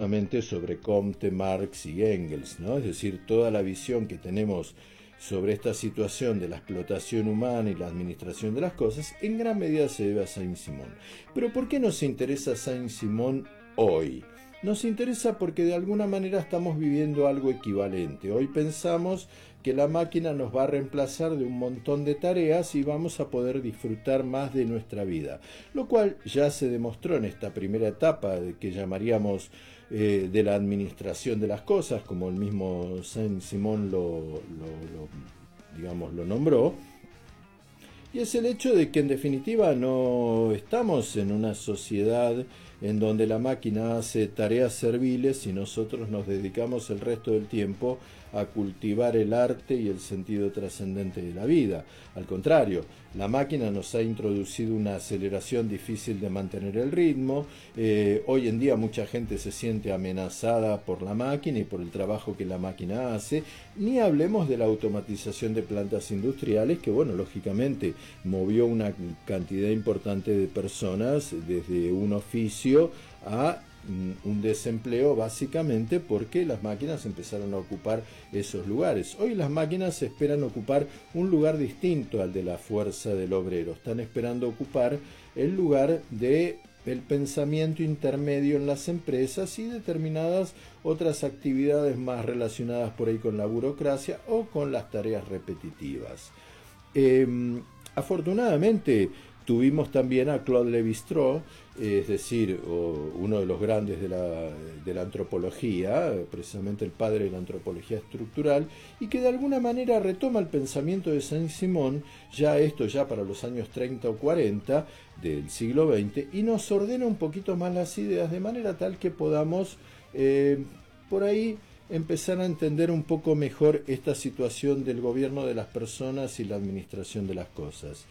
sobre Comte, Marx y Engels, ¿no? Es decir, toda la visión que tenemos sobre esta situación de la explotación humana y la administración de las cosas, en gran medida se debe a Saint-Simon. Pero ¿por qué nos interesa Saint-Simon hoy? Nos interesa porque de alguna manera estamos viviendo algo equivalente. Hoy pensamos que la máquina nos va a reemplazar de un montón de tareas y vamos a poder disfrutar más de nuestra vida. Lo cual ya se demostró en esta primera etapa que llamaríamos de la administración de las cosas, como el mismo Saint-Simon lo nombró. Y es el hecho de que en definitiva no estamos en una sociedad en donde la máquina hace tareas serviles y nosotros nos dedicamos el resto del tiempo a cultivar el arte y el sentido trascendente de la vida. Al contrario, la máquina nos ha introducido una aceleración difícil de mantener el ritmo. Hoy en día mucha gente se siente amenazada por la máquina y por el trabajo que la máquina hace. Ni hablemos de la automatización de plantas industriales que, bueno, lógicamente movió una cantidad importante de personas desde un oficio a un desempleo, básicamente porque las máquinas empezaron a ocupar esos lugares. Hoy las máquinas esperan ocupar un lugar distinto al de la fuerza del obrero. Están esperando ocupar el lugar de el pensamiento intermedio en las empresas y determinadas otras actividades más relacionadas por ahí con la burocracia o con las tareas repetitivas. Afortunadamente tuvimos también a Claude Lévi-Strauss, es decir, uno de los grandes de la antropología, precisamente el padre de la antropología estructural, y que de alguna manera retoma el pensamiento de Saint-Simon, ya para los años 30 o 40 del siglo XX, y nos ordena un poquito más las ideas de manera tal que podamos por ahí empezar a entender un poco mejor esta situación del gobierno de las personas y la administración de las cosas.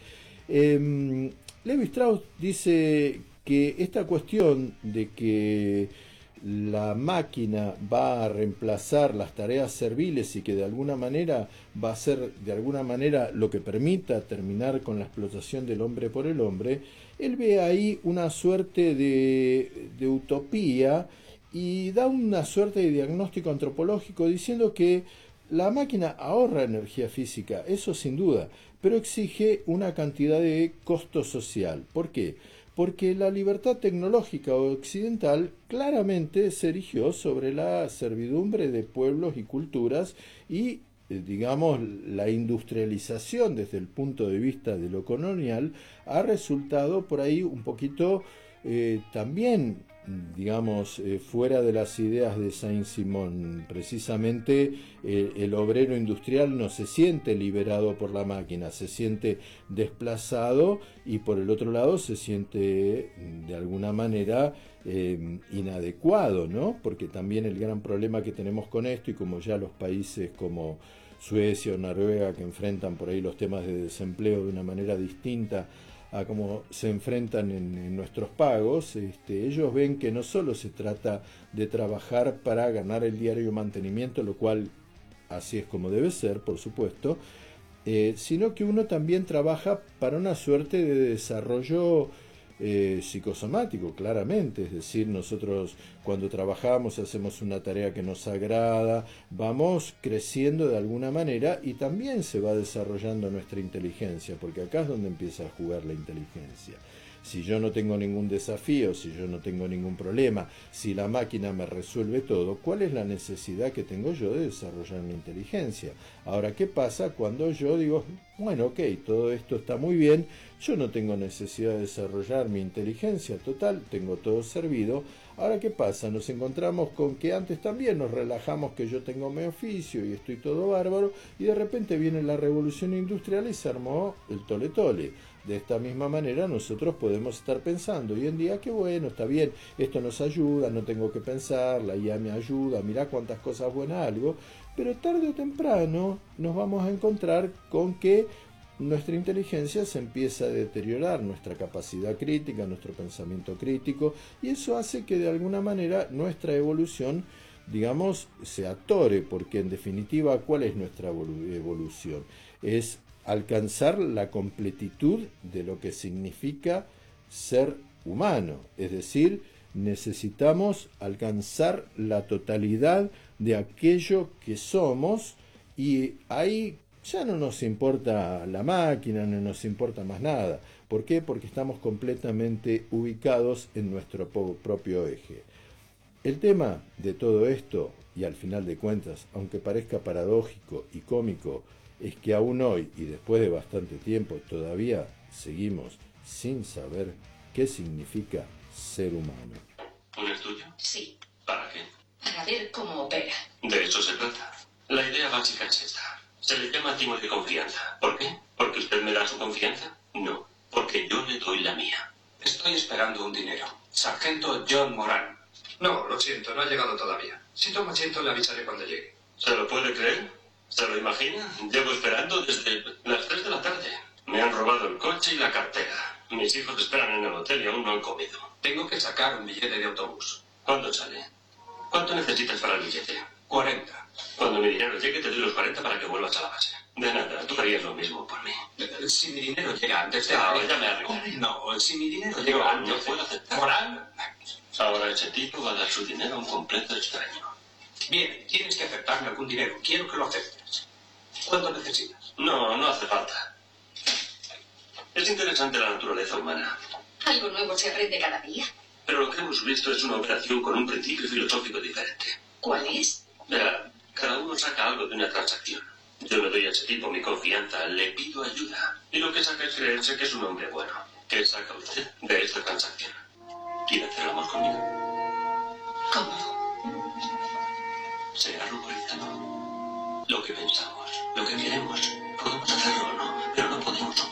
Lévi-Strauss dice que esta cuestión de que la máquina va a reemplazar las tareas serviles y que de alguna manera va a ser lo que permita terminar con la explotación del hombre por el hombre, él ve ahí una suerte de utopía y da una suerte de diagnóstico antropológico diciendo que la máquina ahorra energía física, eso sin duda, pero exige una cantidad de costo social. ¿Por qué? Porque la libertad tecnológica occidental claramente se erigió sobre la servidumbre de pueblos y culturas y, digamos, la industrialización desde el punto de vista de lo colonial ha resultado por ahí un poquito también, digamos, fuera de las ideas de Saint-Simon. Precisamente el obrero industrial no se siente liberado por la máquina, se siente desplazado y por el otro lado se siente de alguna manera inadecuado, ¿no? Porque también el gran problema que tenemos con esto, y como ya los países como Suecia o Noruega que enfrentan por ahí los temas de desempleo de una manera distinta a cómo se enfrentan en nuestros pagos, ellos ven que no solo se trata de trabajar para ganar el diario mantenimiento, lo cual así es como debe ser, por supuesto, sino que uno también trabaja para una suerte de desarrollo psicosomático, claramente. Es decir, nosotros cuando trabajamos hacemos una tarea que nos agrada, vamos creciendo de alguna manera y también se va desarrollando nuestra inteligencia, porque acá es donde empieza a jugar la inteligencia. Si yo no tengo ningún desafío, si yo no tengo ningún problema, si la máquina me resuelve todo, ¿cuál es la necesidad que tengo yo de desarrollar mi inteligencia? Ahora, ¿qué pasa cuando yo digo, bueno, ok, todo esto está muy bien, yo no tengo necesidad de desarrollar mi inteligencia, total, tengo todo servido? Ahora, ¿qué pasa? Nos encontramos con que antes también nos relajamos que yo tengo mi oficio y estoy todo bárbaro, y de repente viene la revolución industrial y se armó el tole-tole. De esta misma manera nosotros podemos estar pensando hoy en día que bueno, está bien, esto nos ayuda, no tengo que pensar, la IA me ayuda, mirá cuántas cosas buenas algo, pero tarde o temprano nos vamos a encontrar con que nuestra inteligencia se empieza a deteriorar, nuestra capacidad crítica, nuestro pensamiento crítico, y eso hace que de alguna manera nuestra evolución, digamos, se atore, porque en definitiva, ¿cuál es nuestra evolución? Es alcanzar la completitud de lo que significa ser humano, es decir, necesitamos alcanzar la totalidad de aquello que somos, y ahí ya no nos importa la máquina, no nos importa más nada. ¿Por qué? Porque estamos completamente ubicados en nuestro propio eje. El tema de todo esto, y al final de cuentas, aunque parezca paradójico y cómico, es que aún hoy, y después de bastante tiempo, todavía seguimos sin saber qué significa ser humano. ¿Un estudio? Sí. ¿Para qué? Para ver cómo opera. De eso se trata. La idea básica es esta. Se le llama timo de confianza. ¿Por qué? ¿Porque usted me da su confianza? No, porque yo le doy la mía. Estoy esperando un dinero. Sargento John Moran. No, lo siento, no ha llegado todavía. Si toma asiento, le avisaré cuando llegue. ¿Se lo puede creer? ¿Se lo imagina? Llevo esperando desde las 3 de la tarde. Me han robado el coche y la cartera. Mis hijos esperan en el hotel y aún no han comido. Tengo que sacar un billete de autobús. ¿Cuándo sale? ¿Cuánto necesitas para el billete? 40. Cuando mi dinero llegue te doy los 40 para que vuelvas a la base. De nada, tú harías lo mismo por mí. Si mi dinero llega antes de... Ya me arreglaré. No, si mi dinero llega antes No puedo aceptar. Moran. Ahora ese tipo va a dar su dinero a un completo extraño. Bien, tienes que aceptarme algún dinero. Quiero que lo aceptes. ¿Cuánto necesitas? No, no hace falta. Es interesante la naturaleza humana. Algo nuevo se aprende cada día. Pero lo que hemos visto es una operación con un principio filosófico diferente. ¿Cuál es? Verá, cada uno saca algo de una transacción. Yo le doy a ese tipo mi confianza, le pido ayuda. Y lo que saca es creerse que es un hombre bueno. ¿Qué saca usted de esta transacción? ¿Quiere hacer el amor conmigo? ¿Cómo? Sea ruborizado. Lo que pensamos, lo que queremos, podemos hacerlo o no, pero no podemos